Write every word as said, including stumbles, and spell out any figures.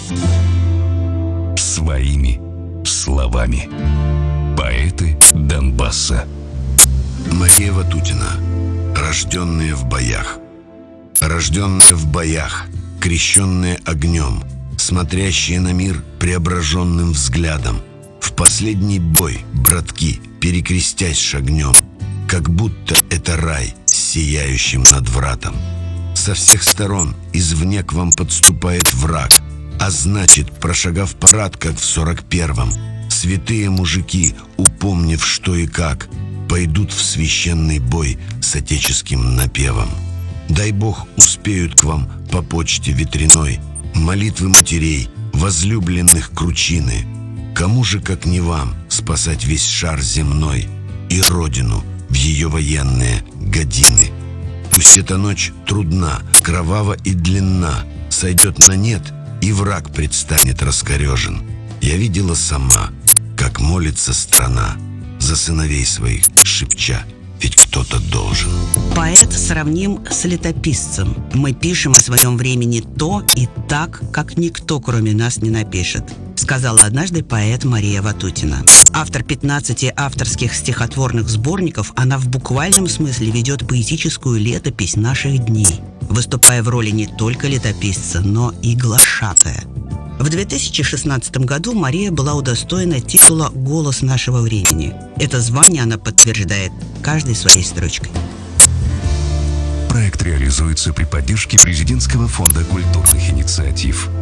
Своими словами. Поэты Донбасса. Мария Ватутина. Рожденные в боях. Рожденные в боях, крещенные огнем, смотрящие на мир преображенным взглядом. В последний бой, братки, перекрестясь шагнем, как будто это рай с сияющим надвратом. Со всех сторон извне к вам подступает враг, а значит, прошагав парад, как в сорок первом, святые мужики, упомнив что и как, пойдут в священный бой с отеческим напевом. Дай Бог успеют к вам по почте ветряной молитвы матерей, возлюбленных кручины. Кому же, как не вам, спасать весь шар земной и родину в ее военные годины? Пусть эта ночь трудна, кровава и длинна, сойдет на нет, и враг предстанет раскорежен. Я видела сама, как молится страна за сыновей своих, шепча: ведь кто-то должен. Поэт сравним с летописцем. Мы пишем о своем времени то и так, как никто, кроме нас, не напишет, сказала однажды поэт Мария Ватутина. Автор пятнадцати авторских стихотворных сборников, она в буквальном смысле ведет поэтическую летопись наших дней, выступая в роли не только летописца, но и глашатая. В две тысячи шестнадцатом году Мария была удостоена титула «Голос нашего времени». Это звание она подтверждает каждой своей строчкой. Проект реализуется при поддержке Президентского фонда культурных инициатив.